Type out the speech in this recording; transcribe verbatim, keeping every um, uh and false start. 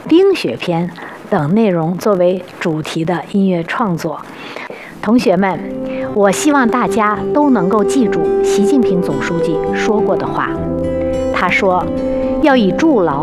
冰雪篇等内容作为主题的音乐创作。同学们，我希望大家都能够记住习近平总书记说过的话。他说，要以筑牢